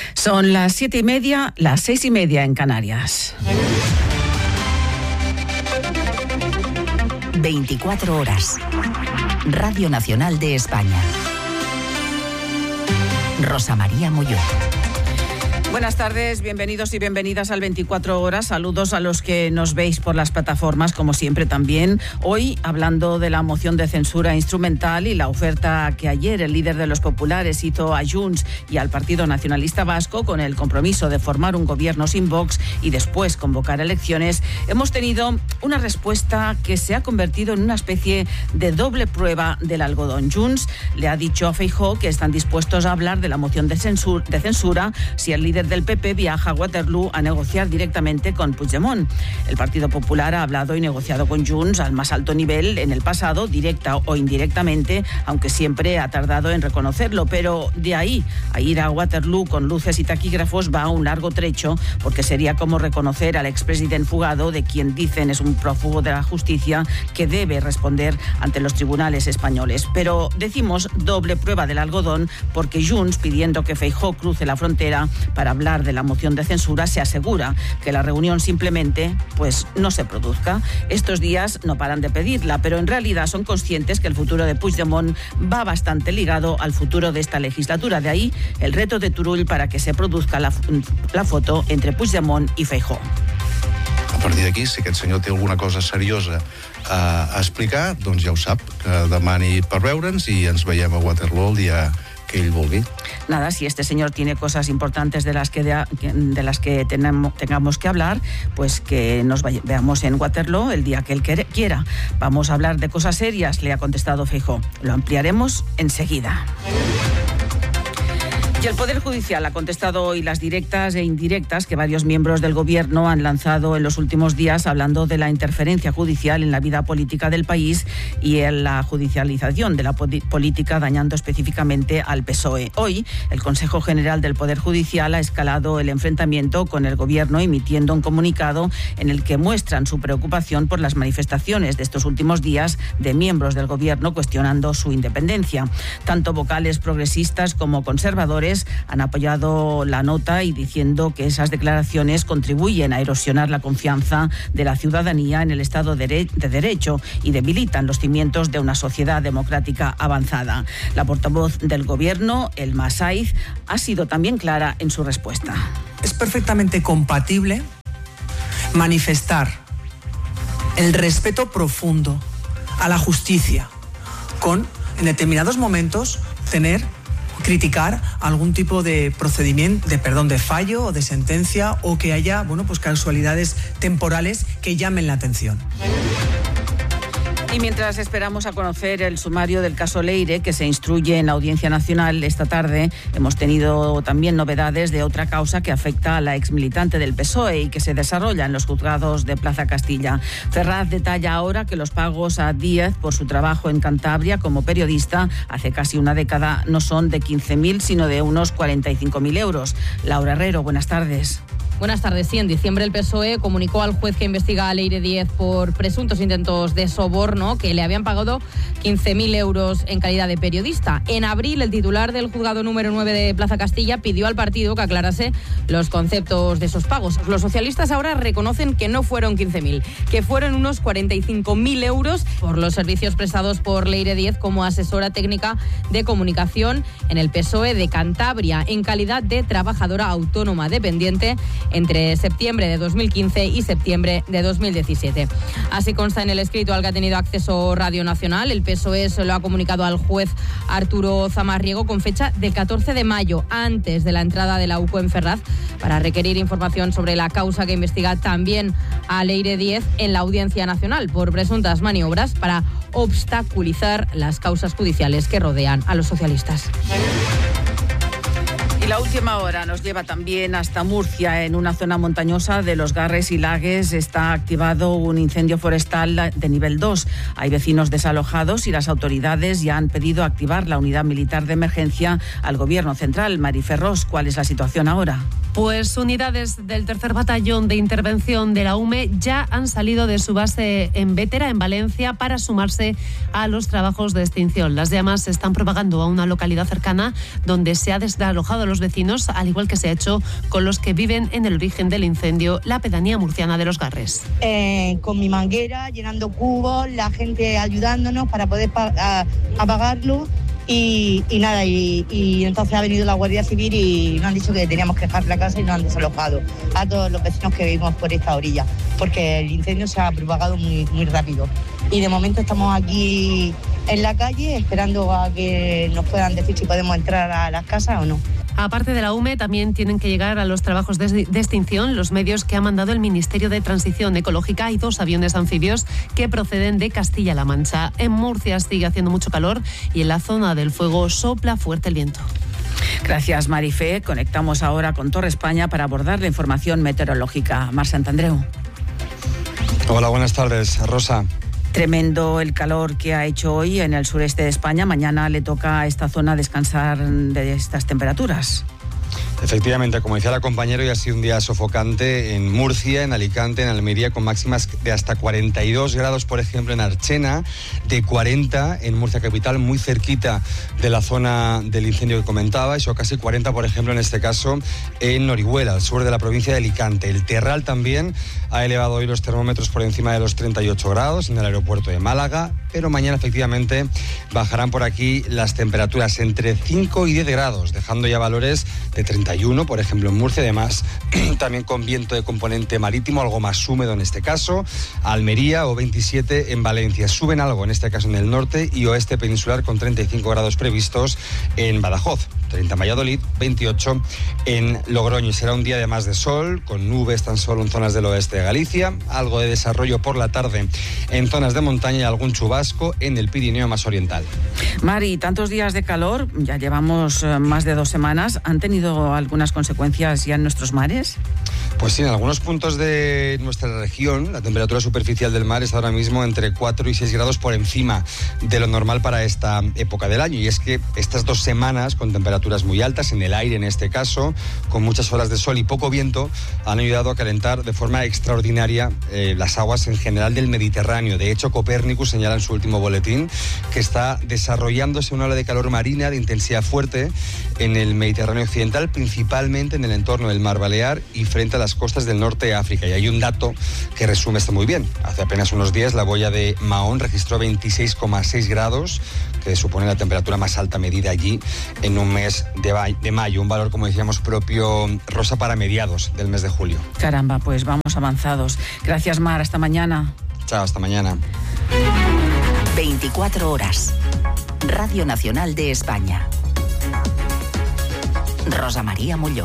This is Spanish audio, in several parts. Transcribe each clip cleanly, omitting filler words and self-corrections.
Son las 7:30, las 6:30 en Canarias. 24 horas. Radio Nacional de España. Rosa María Molló. Buenas tardes, bienvenidos y bienvenidas al 24 horas. Saludos a los que nos veis por las plataformas, como siempre también. Hoy hablando de la moción de censura instrumental y la oferta que ayer el líder de los populares hizo a Junts y al Partido Nacionalista Vasco con el compromiso de formar un gobierno sin Vox y después convocar elecciones, hemos tenido una respuesta que se ha convertido en una especie de doble prueba del algodón. Junts le ha dicho a Feijóo que están dispuestos a hablar de la moción de censura si el líder del PP viaja a Waterloo a negociar directamente con Puigdemont. El Partido Popular ha hablado y negociado con Junts al más alto nivel en el pasado, directa o indirectamente, aunque siempre ha tardado en reconocerlo, pero de ahí a ir a Waterloo con luces y taquígrafos va un largo trecho, porque sería como reconocer al expresidente fugado, de quien dicen es un prófugo de la justicia que debe responder ante los tribunales españoles. Pero decimos doble prueba del algodón porque Junts, pidiendo que Feijóo cruce la frontera para hablar de la moción de censura, se asegura que la reunión simplemente no se produzca. Estos días no paran de pedirla, pero en realidad son conscientes que el futuro de Puigdemont va bastante ligado al futuro de esta legislatura. De ahí el reto de Turull para que se produzca la foto entre Puigdemont i Feijóo. A partir d'aquí, si aquest senyor té alguna cosa seriosa a explicar, doncs ja ho sap, que demani per veure'ns i ens veiem a Waterloo el dia que ell vulgui. Nada, si este señor tiene cosas importantes de las que tengamos que hablar, pues que nos veamos en Waterloo el día que él quiera. Vamos a hablar de cosas serias, le ha contestado Feijóo. Lo ampliaremos enseguida. Y el Poder Judicial ha contestado hoy las directas e indirectas que varios miembros del Gobierno han lanzado en los últimos días, hablando de la interferencia judicial en la vida política del país y en la judicialización de la política, dañando específicamente al PSOE. Hoy, el Consejo General del Poder Judicial ha escalado el enfrentamiento con el Gobierno, emitiendo un comunicado en el que muestran su preocupación por las manifestaciones de estos últimos días de miembros del Gobierno cuestionando su independencia. Tanto vocales progresistas como conservadores han apoyado la nota y diciendo que esas declaraciones contribuyen a erosionar la confianza de la ciudadanía en el Estado de Derecho y debilitan los cimientos de una sociedad democrática avanzada. La portavoz del Gobierno, Elma Saiz, ha sido también clara en su respuesta. Es perfectamente compatible manifestar el respeto profundo a la justicia con, en determinados momentos, criticar algún tipo de procedimiento, de fallo o de sentencia, o que haya, casualidades temporales que llamen la atención. Y mientras esperamos a conocer el sumario del caso Leire, que se instruye en la Audiencia Nacional esta tarde, hemos tenido también novedades de otra causa que afecta a la exmilitante del PSOE y que se desarrolla en los juzgados de Plaza Castilla. Ferraz detalla ahora que los pagos a Díez por su trabajo en Cantabria como periodista hace casi una década no son de 15.000, sino de unos 45.000 euros. Laura Herrero, buenas tardes. Buenas tardes. Sí, en diciembre el PSOE comunicó al juez que investiga a Leire Díez por presuntos intentos de soborno que le habían pagado 15.000 euros en calidad de periodista. En abril, el titular del juzgado número 9 de Plaza Castilla pidió al partido que aclarase los conceptos de esos pagos. Los socialistas ahora reconocen que no fueron 15.000, que fueron unos 45.000 euros por los servicios prestados por Leire Díez como asesora técnica de comunicación en el PSOE de Cantabria, en calidad de trabajadora autónoma dependiente entre septiembre de 2015 y septiembre de 2017. Así consta en el escrito al que ha tenido acceso Radio Nacional. El PSOE se lo ha comunicado al juez Arturo Zamarriego con fecha del 14 de mayo, antes de la entrada de la UCO en Ferraz, para requerir información sobre la causa que investiga también a Leire Díez en la Audiencia Nacional por presuntas maniobras para obstaculizar las causas judiciales que rodean a los socialistas. Y la última hora nos lleva también hasta Murcia. En una zona montañosa de los Garres y Lagues está activado un incendio forestal de nivel 2. Hay vecinos desalojados y las autoridades ya han pedido activar la unidad militar de emergencia al Gobierno central. Mari Ferrós, ¿cuál es la situación ahora? Pues unidades del 3er Batallón de Intervención de la UME ya han salido de su base en Bétera, en Valencia, para sumarse a los trabajos de extinción. Las llamas se están propagando a una localidad cercana donde se ha desalojado a los vecinos, al igual que se ha hecho con los que viven en el origen del incendio, la pedanía murciana de Los Garres. Con mi manguera, llenando cubos, la gente ayudándonos para poder apagarlo. Y nada, y entonces ha venido la Guardia Civil y nos han dicho que teníamos que dejar la casa y nos han desalojado a todos los vecinos que vivimos por esta orilla, porque el incendio se ha propagado muy, muy rápido. Y de momento estamos aquí en la calle esperando a que nos puedan decir si podemos entrar a las casas o no. Aparte de la UME, también tienen que llegar a los trabajos de extinción los medios que ha mandado el Ministerio de Transición Ecológica y 2 aviones anfibios que proceden de Castilla-La Mancha. En Murcia sigue haciendo mucho calor y en la zona del fuego sopla fuerte el viento. Gracias, Marifé. Conectamos ahora con Torre España para abordar la información meteorológica. Mar Santandreu. Hola, buenas tardes, Rosa. Tremendo el calor que ha hecho hoy en el sureste de España. Mañana le toca a esta zona descansar de estas temperaturas. Efectivamente, como decía la compañera, hoy ha sido un día sofocante en Murcia, en Alicante, en Almería, con máximas de hasta 42 grados, por ejemplo, en Archena, de 40 en Murcia capital, muy cerquita de la zona del incendio que comentaba, y casi 40, por ejemplo, en este caso, en Orihuela, al sur de la provincia de Alicante. El Terral también ha elevado hoy los termómetros por encima de los 38 grados en el aeropuerto de Málaga, pero mañana efectivamente bajarán por aquí las temperaturas entre 5 y 10 grados, dejando ya valores de 31, por ejemplo, en Murcia, además también con viento de componente marítimo, algo más húmedo en este caso, Almería, o 27 en Valencia. Suben algo en este caso en el norte y oeste peninsular, con 35 grados previstos en Badajoz, 30 en Valladolid, 28 en Logroño. Y será un día además de sol, con nubes tan solo en zonas del oeste de Galicia, algo de desarrollo por la tarde en zonas de montaña y algún chubasco en el Pirineo más oriental. Mari, tantos días de calor, ya llevamos más de 2 semanas, ¿han tenido algunas consecuencias ya en nuestros mares? Pues sí, en algunos puntos de nuestra región la temperatura superficial del mar está ahora mismo entre 4 y 6 grados por encima de lo normal para esta época del año. Y es que estas 2 semanas con temperaturas muy altas en el aire, en este caso, con muchas horas de sol y poco viento, han ayudado a calentar de forma extraordinaria las aguas en general del Mediterráneo. De hecho, Copernicus señala en su último boletín que está desarrollándose una ola de calor marina de intensidad fuerte en el Mediterráneo occidental, principalmente en el entorno del Mar Balear y frente a las costas del norte de África. Y hay un dato que resume esto muy bien. Hace apenas unos días la boya de Mahón registró 26,6 grados, que supone la temperatura más alta medida allí en un mes de mayo. Un valor, como decíamos, propio, Rosa, para mediados del mes de julio. Caramba, pues vamos avanzados. Gracias, Mar. Hasta mañana. Chao, hasta mañana. 24 horas. Radio Nacional de España. Rosa María Molló.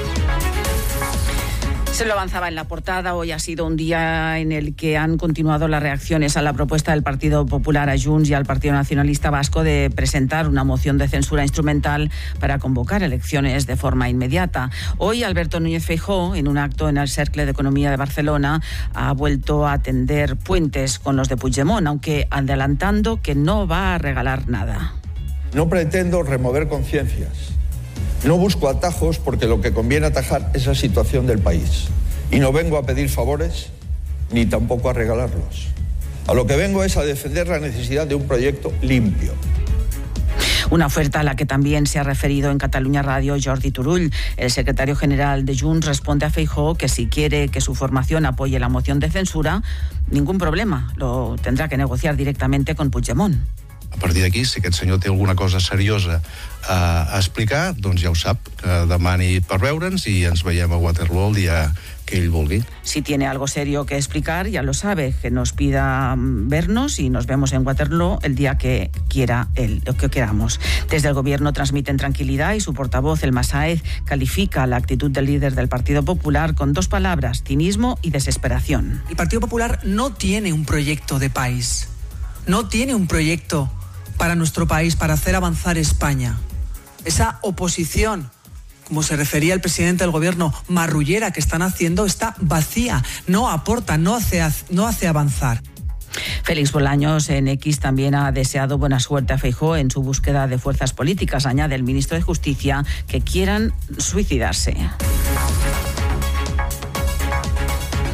Se lo avanzaba en la portada. Hoy ha sido un día en el que han continuado las reacciones a la propuesta del Partido Popular, a Junts y al Partido Nacionalista Vasco de presentar una moción de censura instrumental para convocar elecciones de forma inmediata. Hoy Alberto Núñez Feijóo, en un acto en el Cercle de Economía de Barcelona, ha vuelto a tender puentes con los de Puigdemont, aunque adelantando que no va a regalar nada. No pretendo remover conciencias. No busco atajos porque lo que conviene atajar es la situación del país. Y no vengo a pedir favores ni tampoco a regalarlos. A lo que vengo es a defender la necesidad de un proyecto limpio. Una oferta a la que también se ha referido en Catalunya Radio Jordi Turull. El secretario general de Junts responde a Feijóo que si quiere que su formación apoye la moción de censura, ningún problema, lo tendrá que negociar directamente con Puigdemont. A partir d'aquí, si aquest senyor té alguna cosa seriosa a explicar, doncs ja ho sap, que demani per veure'ns i ens veiem a Waterloo el dia que ell vulgui. Si tiene algo serio que explicar, ya lo sabe, que nos pida vernos y nos vemos en Waterloo el día que quiera él, lo que queramos. Desde el gobierno transmiten tranquilidad y su portavoz, el Masáez, califica la actitud del líder del Partido Popular con 2 palabras: cinismo y desesperación. El Partido Popular no tiene un proyecto de país, no tiene un proyecto para nuestro país, para hacer avanzar España. Esa oposición, como se refería el presidente del gobierno, marrullera que están haciendo, está vacía, no aporta, no hace avanzar. Félix Bolaños en X también ha deseado buena suerte a Feijóo en su búsqueda de fuerzas políticas. Añade el ministro de Justicia que quieran suicidarse.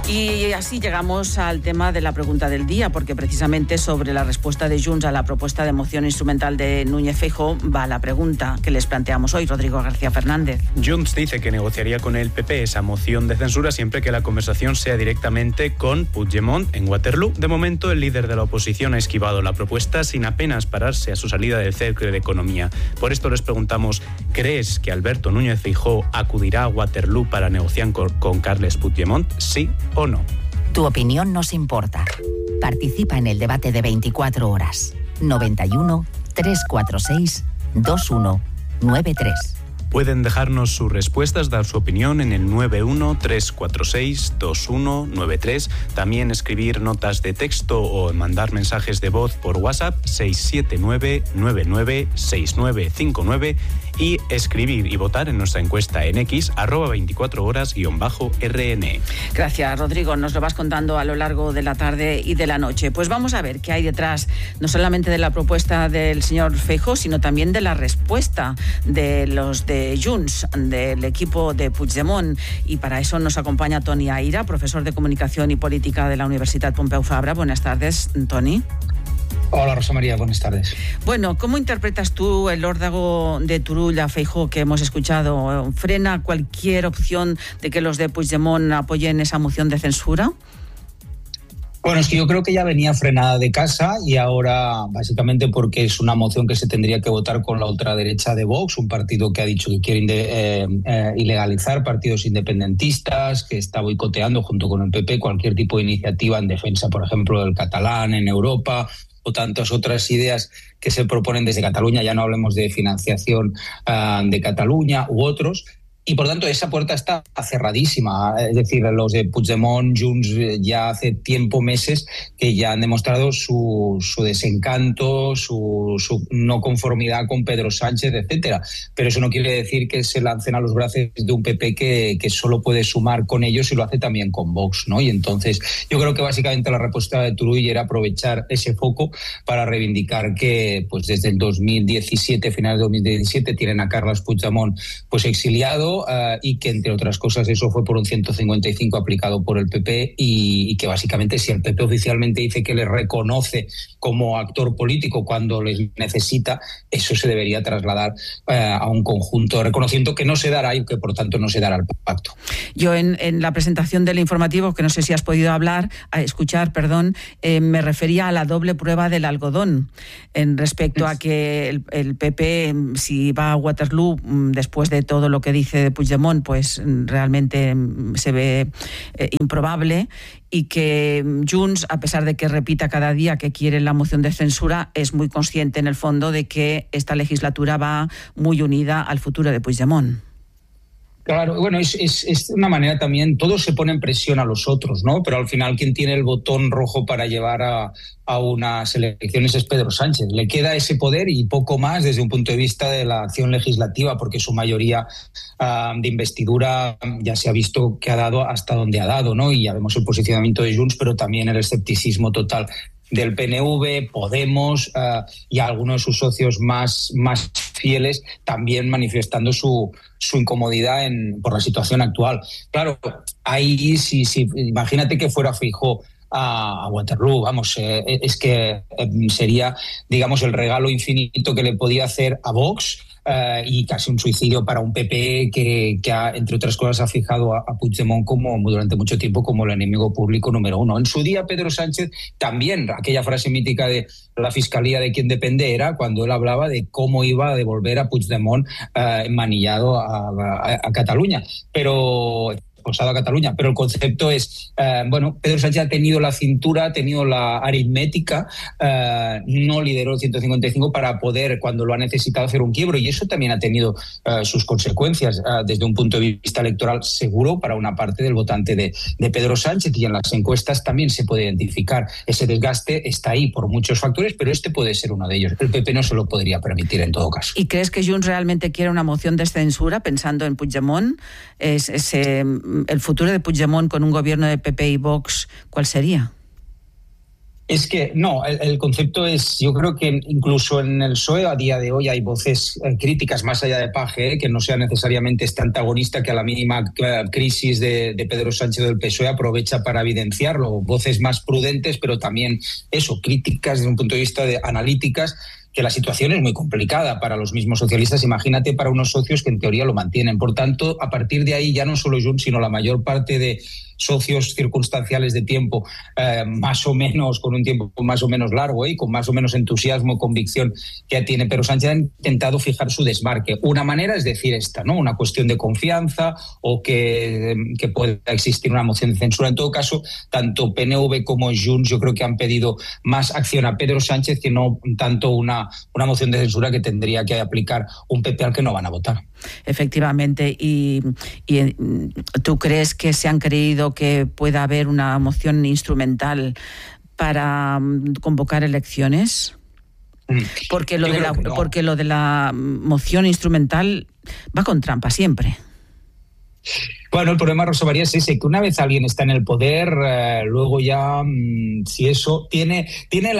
Y así llegamos al tema de la pregunta del día, porque precisamente sobre la respuesta de Junts a la propuesta de moción instrumental de Núñez Feijóo va la pregunta que les planteamos hoy. Rodrigo García Fernández. Junts dice que negociaría con el PP esa moción de censura siempre que la conversación sea directamente con Puigdemont en Waterloo. De momento, el líder de la oposición ha esquivado la propuesta sin apenas pararse a su salida del Cercle de Economía. Por esto les preguntamos, ¿crees que Alberto Núñez Feijóo acudirá a Waterloo para negociar con Carles Puigdemont? ¿Sí o no? Tu opinión nos importa. Participa en el debate de 24 horas. 91 346 2193. Pueden dejarnos sus respuestas, dar su opinión en el 91-346-2193. También escribir notas de texto o mandar mensajes de voz por WhatsApp 679-996959 y escribir y votar en nuestra encuesta en X, @24horas_RN. Gracias, Rodrigo. Nos lo vas contando a lo largo de la tarde y de la noche. Pues vamos a ver qué hay detrás, no solamente de la propuesta del señor Feijóo, sino también de la respuesta de los de Junts, del equipo de Puigdemont. Y para eso nos acompaña Toni Aira, profesor de Comunicación y Política de la Universidad Pompeu Fabra. Buenas tardes, Toni. Hola, Rosa María, buenas tardes. Bueno, ¿cómo interpretas tú el órdago de Turull a Feijóo que hemos escuchado? ¿Frena cualquier opción de que los de Puigdemont apoyen esa moción de censura? Bueno, es que yo creo que ya venía frenada de casa y ahora básicamente porque es una moción que se tendría que votar con la ultraderecha de Vox, un partido que ha dicho que quiere ilegalizar partidos independentistas, que está boicoteando junto con el PP cualquier tipo de iniciativa en defensa, por ejemplo, del catalán en Europa, o tantas otras ideas que se proponen desde Cataluña, ya no hablemos de financiación de Cataluña u otros. Y por tanto esa puerta está cerradísima, es decir, los de Puigdemont, Junts, ya hace tiempo, meses, que ya han demostrado su desencanto, su no conformidad con Pedro Sánchez, etcétera. Pero eso no quiere decir que se lancen a los brazos de un PP que solo puede sumar con ellos y lo hace también con Vox, ¿no? Y entonces yo creo que básicamente la respuesta de Turull era aprovechar ese foco para reivindicar que pues desde el 2017, finales de 2017, tienen a Carles Puigdemont pues exiliado, y que entre otras cosas eso fue por un 155 aplicado por el PP y que básicamente si el PP oficialmente dice que le reconoce como actor político cuando les necesita, eso se debería trasladar a un conjunto de reconocimiento que no se dará y que por tanto no se dará al pacto. Yo en la presentación del informativo, que no sé si has podido escuchar, me refería a la doble prueba del algodón en respecto a que el PP, si va a Waterloo después de todo lo que dice de Puigdemont, pues realmente se ve improbable, y que Junts, a pesar de que repita cada día que quiere la moción de censura, es muy consciente en el fondo de que esta legislatura va muy unida al futuro de Puigdemont. Claro, bueno, es una manera también, todos se ponen presión a los otros, ¿no? Pero al final quien tiene el botón rojo para llevar a unas elecciones es Pedro Sánchez. Le queda ese poder y poco más desde un punto de vista de la acción legislativa, porque su mayoría de investidura ya se ha visto que ha dado hasta donde ha dado, ¿no? Y ya vemos el posicionamiento de Junts, pero también el escepticismo total del PNV, Podemos y algunos de sus socios más fieles también manifestando su incomodidad por la situación actual. Claro, ahí si imagínate que fuera Feijóo a Waterloo, vamos, es que sería, digamos, el regalo infinito que le podía hacer a Vox, y casi un suicidio para un PP que ha, entre otras cosas, ha fijado a Puigdemont durante mucho tiempo como el enemigo público número uno. En su día, Pedro Sánchez también, aquella frase mítica de la fiscalía de quien depende, era cuando él hablaba de cómo iba a devolver a Puigdemont enmanillado a Cataluña. Pero el concepto es, Pedro Sánchez ha tenido la cintura, ha tenido la aritmética, no lideró el 155 para poder, cuando lo ha necesitado, hacer un quiebro, y eso también ha tenido sus consecuencias desde un punto de vista electoral seguro para una parte del votante de Pedro Sánchez, y en las encuestas también se puede identificar ese desgaste, está ahí por muchos factores, pero este puede ser uno de ellos. El PP no se lo podría permitir en todo caso. ¿Y crees que Junts realmente quiere una moción de censura pensando en Puigdemont? ¿El futuro de Puigdemont con un gobierno de PP y Vox cuál sería? Es que no, el concepto es, yo creo que incluso en el PSOE a día de hoy hay voces críticas más allá de Paje, que no sea necesariamente este antagonista que a la mínima crisis de Pedro Sánchez del PSOE aprovecha para evidenciarlo, voces más prudentes, pero también eso, críticas desde un punto de vista de analíticas, que la situación es muy complicada para los mismos socialistas, imagínate para unos socios que en teoría lo mantienen. Por tanto, a partir de ahí ya no solo Junts, sino la mayor parte de socios circunstanciales de tiempo, más o menos, con un tiempo más o menos largo y con más o menos entusiasmo, convicción que tiene Pedro Sánchez, han intentado fijar su desmarque. Una manera es decir esta, ¿no? Una cuestión de confianza o que pueda existir una moción de censura. En todo caso, tanto PNV como Junts yo creo que han pedido más acción a Pedro Sánchez que no tanto una moción de censura que tendría que aplicar un PP al que no van a votar. Efectivamente. ¿Y tú crees que se han creído que pueda haber una moción instrumental para convocar elecciones? Porque lo de la moción instrumental va con trampa siempre. Bueno, el problema, Rosa María, es ese, que una vez alguien está en el poder, luego ya, si eso tiene en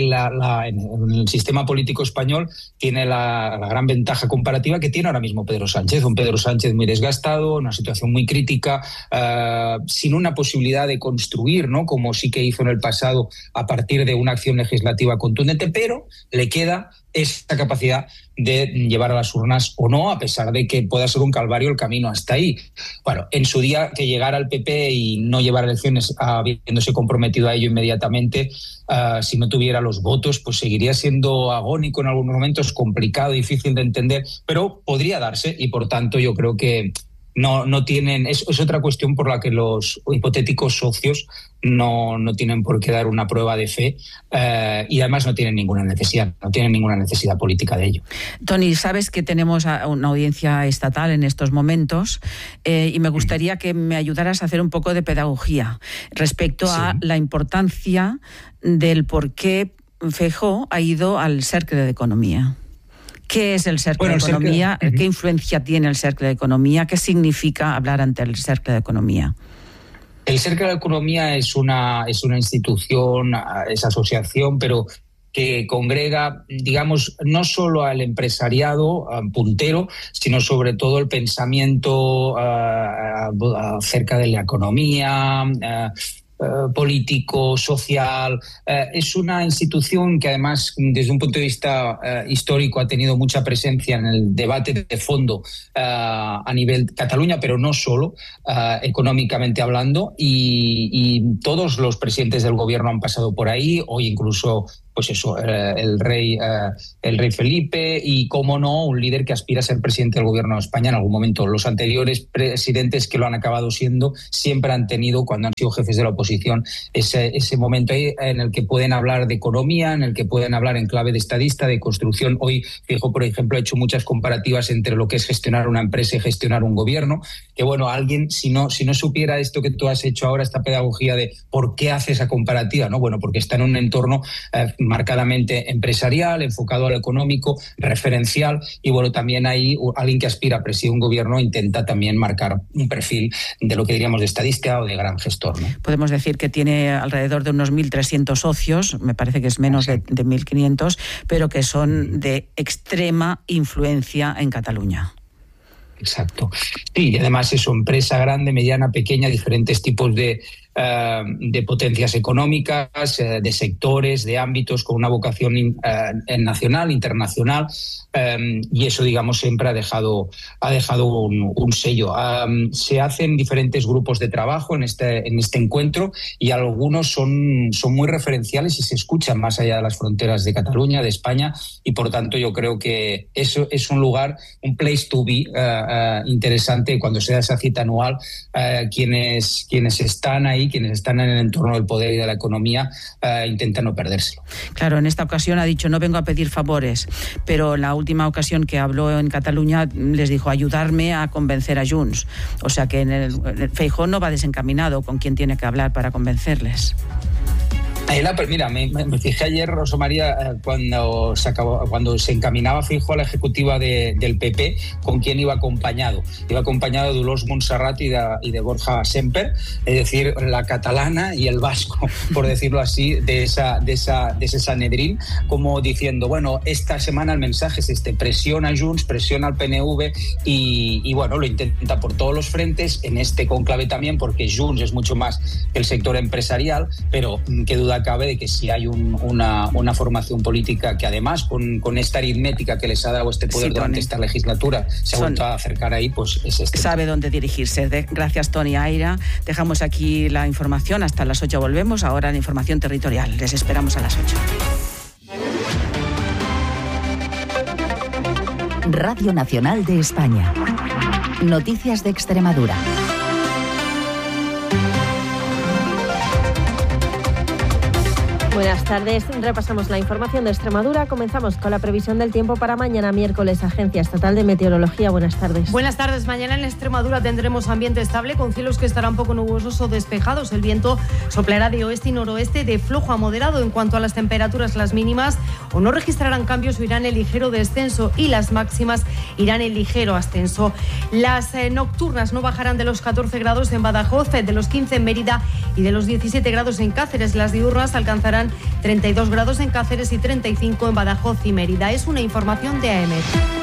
el sistema político español, tiene la gran ventaja comparativa que tiene ahora mismo Pedro Sánchez. Un Pedro Sánchez muy desgastado, una situación muy crítica, sin una posibilidad de construir, ¿no? Como sí que hizo en el pasado a partir de una acción legislativa contundente, pero le queda esa capacidad de llevar a las urnas o no, a pesar de que pueda ser un calvario el camino hasta ahí. Bueno, en su día que llegara al PP y no llevar elecciones habiéndose comprometido a ello inmediatamente, si no tuviera los votos, pues seguiría siendo agónico en algunos momentos, complicado, difícil de entender, pero podría darse y por tanto yo creo que no tienen, es otra cuestión por la que los hipotéticos socios no tienen por qué dar una prueba de fe y además no tienen ninguna necesidad política de ello. Toni, sabes que tenemos una audiencia estatal en estos momentos y me gustaría que me ayudaras a hacer un poco de pedagogía respecto a la importancia del por qué Feijóo ha ido al Cercle de Economía. ¿Qué es el Cercle de Economía? ¿Qué influencia tiene el Cercle de Economía? ¿Qué significa hablar ante el Cercle de Economía? El Cercle de Economía es una institución, es asociación, pero que congrega, digamos, no solo al empresariado puntero, sino sobre todo el pensamiento acerca de la economía, político, social. Es una institución que además desde un punto de vista histórico ha tenido mucha presencia en el debate de fondo a nivel Cataluña, pero no solo, económicamente hablando, y todos los presidentes del gobierno han pasado por ahí, hoy incluso pues eso, el rey Felipe y, cómo no, un líder que aspira a ser presidente del gobierno de España en algún momento. Los anteriores presidentes que lo han acabado siendo siempre han tenido, cuando han sido jefes de la oposición, ese momento ahí en el que pueden hablar de economía, en el que pueden hablar en clave de estadista, de construcción. Hoy, Feijóo, por ejemplo, ha hecho muchas comparativas entre lo que es gestionar una empresa y gestionar un gobierno, que bueno, alguien, si no supiera esto que tú has hecho ahora, esta pedagogía de por qué hace esa comparativa, ¿no? Bueno, porque está en un entorno marcadamente empresarial, enfocado a lo económico, referencial, y bueno, también hay alguien que aspira a presidir un gobierno intenta también marcar un perfil de lo que diríamos de estadista o de gran gestor, ¿no? Podemos decir que tiene alrededor de unos 1.300 socios, me parece que es menos de 1.500, pero que son de extrema influencia en Cataluña. Exacto. Sí, y además es una empresa grande, mediana, pequeña, diferentes tipos de potencias económicas, de sectores, de ámbitos, con una vocación nacional, internacional, y eso, digamos, siempre ha dejado un sello. Se hacen diferentes grupos de trabajo en este encuentro, y algunos son muy referenciales y se escuchan más allá de las fronteras de Cataluña, de España, y por tanto yo creo que eso es un lugar, un place to be interesante cuando se da esa cita anual. Quienes están ahí, quienes están en el entorno del poder y de la economía, intentan no perdérselo. Claro, en esta ocasión ha dicho: no vengo a pedir favores, pero la última ocasión que habló en Cataluña les dijo: ayudarme a convencer a Junts. O sea que el Feijóo no va desencaminado con quien tiene que hablar para convencerles. Mira, me fijé ayer, Rosa María, cuando se encaminaba Feijóo a la ejecutiva del PP, con quién iba acompañado. Iba acompañado de Dolors Montserrat y de Borja Semper, es decir, la catalana y el vasco, por decirlo así, de ese Sanedrín, como diciendo, bueno, esta semana el mensaje es presiona a Junts, presiona al PNV y bueno, lo intenta por todos los frentes, en este cónclave también, porque Junts es mucho más que el sector empresarial, pero qué duda cabe de que si hay una formación política que además con esta aritmética que les ha dado este poder durante esta legislatura se ha vuelto a acercar ahí, pues es este. Sabe dónde dirigirse. Gracias, Tony Aira. Dejamos aquí la información, hasta las 8 volvemos, ahora la información territorial. Les esperamos a las 8. Radio Nacional de España. Noticias de Extremadura. Buenas tardes, repasamos la información de Extremadura. Comenzamos con la previsión del tiempo para mañana miércoles. Agencia Estatal de Meteorología, buenas tardes. Buenas tardes, mañana en Extremadura tendremos ambiente estable con cielos que estarán poco nubosos o despejados. El viento soplará de oeste y noroeste de flojo a moderado. En cuanto a las temperaturas, las mínimas o no registrarán cambios o irán en ligero descenso y las máximas irán en ligero ascenso. Las nocturnas no bajarán de los 14 grados en Badajoz, de los 15 en Mérida y de los 17 grados en Cáceres. Las diurnas alcanzarán 32 grados en Cáceres y 35 en Badajoz y Mérida. Es una información de AEMET.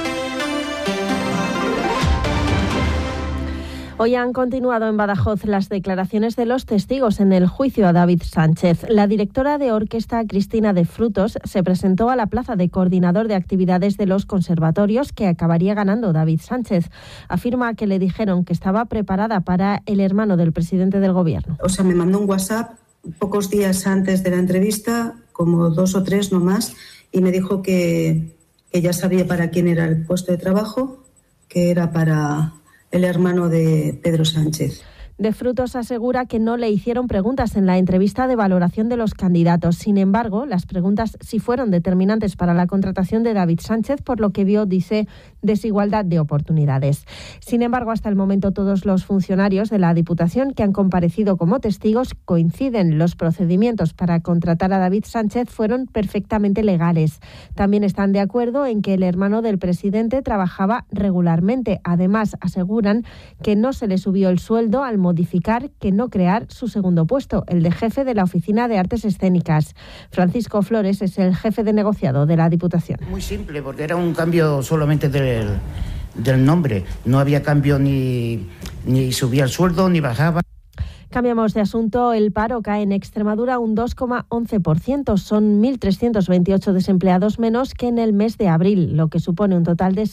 Hoy han continuado en Badajoz las declaraciones de los testigos en el juicio a David Sánchez. La directora de orquesta, Cristina de Frutos, se presentó a la plaza de coordinador de actividades de los conservatorios que acabaría ganando David Sánchez. Afirma que le dijeron que estaba preparada para el hermano del presidente del gobierno. O sea, me mandó un WhatsApp pocos días antes de la entrevista, como 2 o 3 no más, y me dijo que ya sabía para quién era el puesto de trabajo, que era para el hermano de Pedro Sánchez. De Frutos asegura que no le hicieron preguntas en la entrevista de valoración de los candidatos. Sin embargo, las preguntas sí fueron determinantes para la contratación de David Sánchez, por lo que vio, dice, desigualdad de oportunidades. Sin embargo, hasta el momento todos los funcionarios de la Diputación que han comparecido como testigos coinciden. Los procedimientos para contratar a David Sánchez fueron perfectamente legales. También están de acuerdo en que el hermano del presidente trabajaba regularmente. Además, aseguran que no se le subió el sueldo al modificar que no crear su segundo puesto, el de jefe de la Oficina de Artes Escénicas. Francisco Flores es el jefe de negociado de la Diputación. Muy simple, porque era un cambio solamente del nombre. No había cambio ni subía el sueldo ni bajaba. Cambiamos de asunto. El paro cae en Extremadura un 2,11%. Son 1.328 desempleados menos que en el mes de abril, lo que supone un total de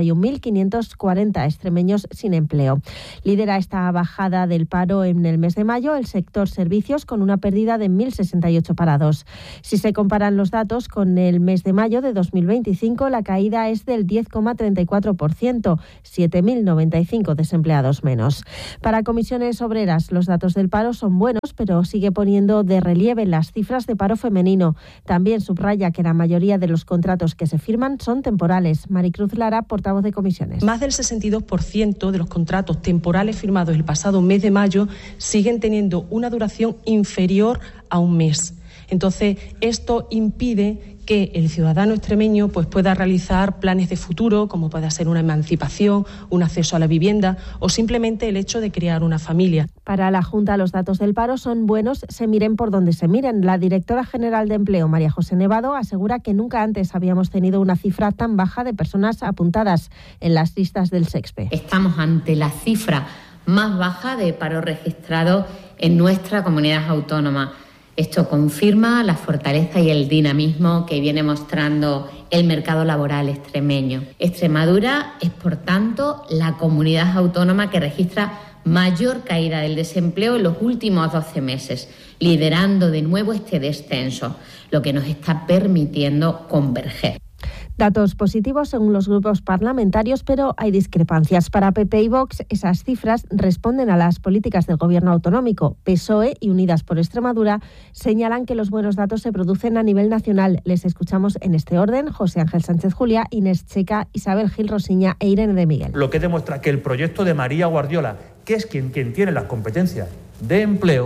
61.540 extremeños sin empleo. Lidera esta bajada del paro en el mes de mayo el sector servicios, con una pérdida de 1.068 parados. Si se comparan los datos con el mes de mayo de 2025, la caída es del 10,34%, 7.095 desempleados menos. Para Comisiones Obreras, los datos del paro son buenos, pero sigue poniendo de relieve las cifras de paro femenino. También subraya que la mayoría de los contratos que se firman son temporales. Maricruz Lara, portavoz de Comisiones. Más del 62% de los contratos temporales firmados el pasado mes de mayo siguen teniendo una duración inferior a un mes. Entonces, esto impide que el ciudadano extremeño pueda realizar planes de futuro, como puede ser una emancipación, un acceso a la vivienda o simplemente el hecho de crear una familia. Para la Junta, los datos del paro son buenos, se miren por donde se miren. La directora general de Empleo, María José Nevado, asegura que nunca antes habíamos tenido una cifra tan baja de personas apuntadas en las listas del SEXPE. Estamos ante la cifra más baja de paro registrado en nuestra comunidad autónoma. Esto confirma la fortaleza y el dinamismo que viene mostrando el mercado laboral extremeño. Extremadura es, por tanto, la comunidad autónoma que registra mayor caída del desempleo en los últimos 12 meses, liderando de nuevo este descenso, lo que nos está permitiendo converger. Datos positivos según los grupos parlamentarios, pero hay discrepancias. Para PP y Vox, esas cifras responden a las políticas del gobierno autonómico. PSOE y Unidas por Extremadura señalan que los buenos datos se producen a nivel nacional. Les escuchamos en este orden: José Ángel Sánchez Juliá, Inés Checa, Isabel Gil Rosiña e Irene de Miguel. Lo que demuestra que el proyecto de María Guardiola, que es quien tiene las competencias de empleo,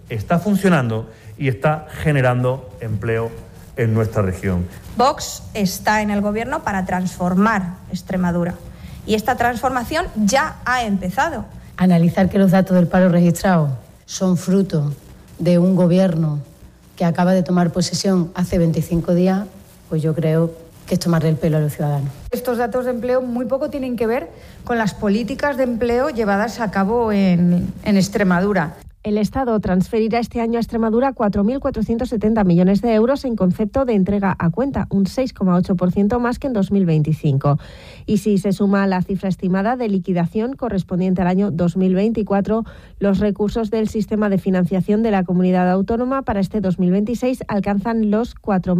está funcionando y está generando empleo en nuestra región. Vox está en el gobierno para transformar Extremadura y esta transformación ya ha empezado. Analizar que los datos del paro registrado son fruto de un gobierno que acaba de tomar posesión hace 25 días, pues yo creo que es tomarle el pelo a los ciudadanos. Estos datos de empleo muy poco tienen que ver con las políticas de empleo llevadas a cabo en Extremadura. El Estado transferirá este año a Extremadura 4.470 millones de euros en concepto de entrega a cuenta, un 6,8% más que en 2025. Y si se suma la cifra estimada de liquidación correspondiente al año 2024, los recursos del sistema de financiación de la comunidad autónoma para este 2026 alcanzan los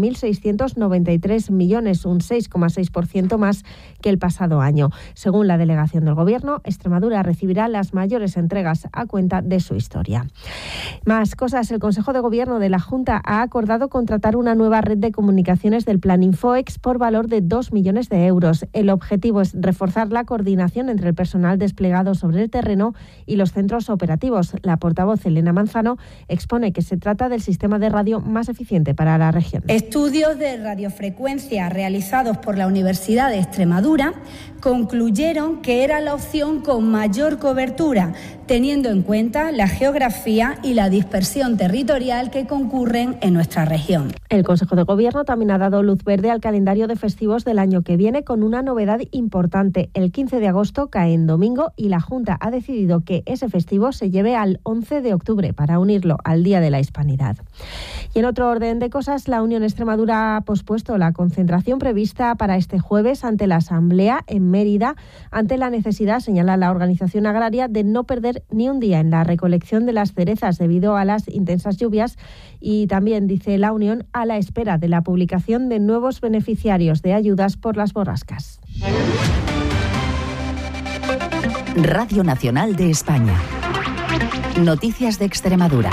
4.693 millones, un 6,6% más que el pasado año. Según la delegación del Gobierno, Extremadura recibirá las mayores entregas a cuenta de su historia. Más cosas. El Consejo de Gobierno de la Junta ha acordado contratar una nueva red de comunicaciones del Plan Infoex por valor de 2 millones de euros. El objetivo es reforzar la coordinación entre el personal desplegado sobre el terreno y los centros operativos. La portavoz Elena Manzano expone que se trata del sistema de radio más eficiente para la región. Estudios de radiofrecuencia realizados por la Universidad de Extremadura concluyeron que era la opción con mayor cobertura, teniendo en cuenta la geografía y la dispersión territorial que concurren en nuestra región. El Consejo de Gobierno también ha dado luz verde al calendario de festivos del año que viene con una novedad importante. El 15 de agosto cae en domingo y la Junta ha decidido que ese festivo se lleve al 11 de octubre para unirlo al Día de la Hispanidad. Y en otro orden de cosas, la Unión Extremadura ha pospuesto la concentración prevista para este jueves ante la Asamblea en Mérida, ante la necesidad, señala la organización agraria, de no perder ni un día en la recolección de las cerezas debido a las intensas lluvias y también, dice la Unión, a la espera de la publicación de nuevos beneficiarios de ayudas por las borrascas. Radio Nacional de España. Noticias de Extremadura.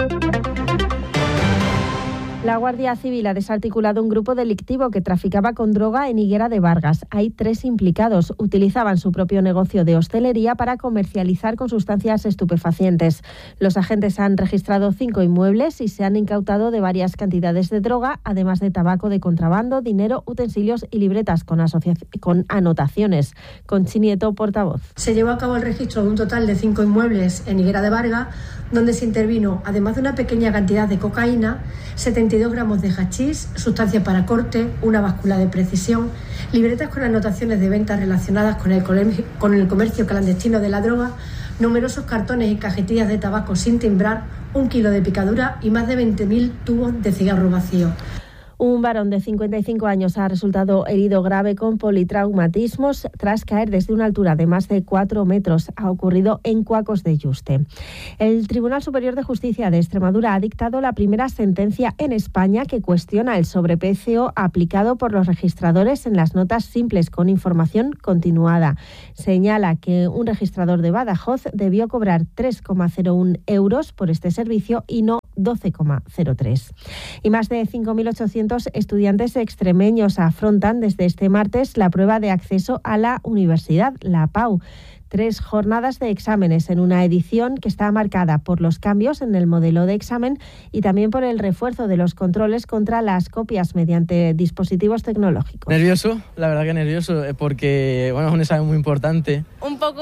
La Guardia Civil ha desarticulado un grupo delictivo que traficaba con droga en Higuera de Vargas. Hay 3 implicados. Utilizaban su propio negocio de hostelería para comercializar con sustancias estupefacientes. Los agentes han registrado 5 inmuebles y se han incautado de varias cantidades de droga, además de tabaco de contrabando, dinero, utensilios y libretas con anotaciones. Conchi Nieto, portavoz. Se llevó a cabo el registro de un total de 5 inmuebles en Higuera de Vargas, donde se intervino, además de una pequeña cantidad de cocaína, 72 gramos de hachís, sustancias para corte, una báscula de precisión, libretas con anotaciones de ventas relacionadas con el comercio clandestino de la droga, numerosos cartones y cajetillas de tabaco sin timbrar, 1 kilo de picadura y más de 20.000 tubos de cigarro vacío. Un varón de 55 años ha resultado herido grave con politraumatismos tras caer desde una altura de más de 4 metros. Ha ocurrido en Cuacos de Yuste. El Tribunal Superior de Justicia de Extremadura ha dictado la primera sentencia en España que cuestiona el sobreprecio aplicado por los registradores en las notas simples con información continuada. Señala que un registrador de Badajoz debió cobrar 3,01 euros por este servicio y no 12,03. Y más de 5.800 estudiantes extremeños afrontan desde este martes la prueba de acceso a la universidad, la PAU. 3 jornadas de exámenes en una edición que está marcada por los cambios en el modelo de examen y también por el refuerzo de los controles contra las copias mediante dispositivos tecnológicos. Nervioso, la verdad que nervioso, porque bueno, es un examen muy importante. Un poco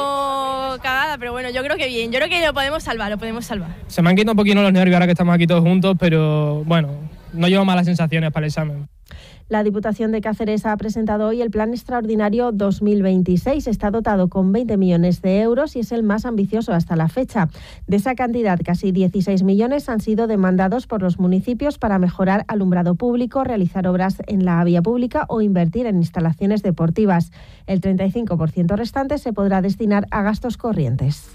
cagada, pero bueno, yo creo que bien, yo creo que lo podemos salvar. Se me han quitado un poquito los nervios ahora que estamos aquí todos juntos, pero bueno, no llevo malas sensaciones para el examen. La Diputación de Cáceres ha presentado hoy el Plan Extraordinario 2026. Está dotado con 20 millones de euros y es el más ambicioso hasta la fecha. De esa cantidad, casi 16 millones han sido demandados por los municipios para mejorar alumbrado público, realizar obras en la vía pública o invertir en instalaciones deportivas. El 35% restante se podrá destinar a gastos corrientes.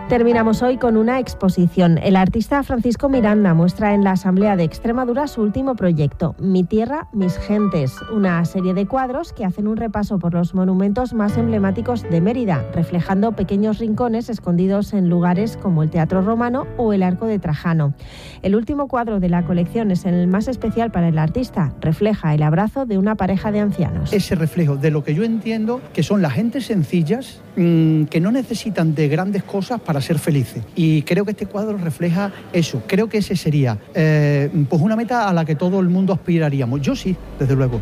Terminamos hoy con una exposición. El artista Francisco Miranda muestra en la Asamblea de Extremadura su último proyecto, Mi tierra, mis gentes, una serie de cuadros que hacen un repaso por los monumentos más emblemáticos de Mérida, reflejando pequeños rincones escondidos en lugares como el Teatro Romano o el Arco de Trajano. El último cuadro de la colección es el más especial para el artista. Refleja el abrazo de una pareja de ancianos. Ese reflejo de lo que yo entiendo que son las gentes sencillas que no necesitan de grandes cosas para ser felices. Y creo que este cuadro refleja eso. Creo que ese sería pues una meta a la que todo el mundo aspiraríamos. Yo sí, desde luego.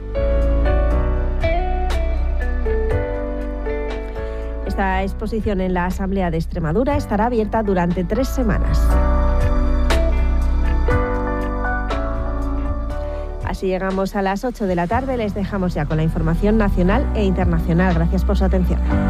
Esta exposición en la Asamblea de Extremadura estará abierta durante 3 semanas. Así llegamos a las 8 de la tarde. Les dejamos ya con la información nacional e internacional. Gracias por su atención.